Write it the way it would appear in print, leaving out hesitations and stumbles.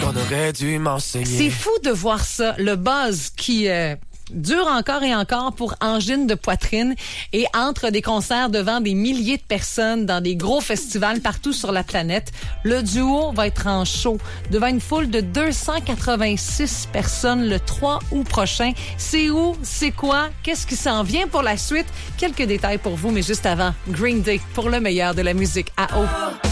On aurait dû m'enseigner. C'est fou de voir ça, le buzz qui dure encore et encore pour Angine de poitrine et entre des concerts devant des milliers de personnes dans des gros festivals partout sur la planète. Le duo va être en show devant une foule de 286 personnes le 3 août prochain. C'est où? C'est quoi? Qu'est-ce qui s'en vient pour la suite? Quelques détails pour vous, mais juste avant, Green Day pour le meilleur de la musique à eau.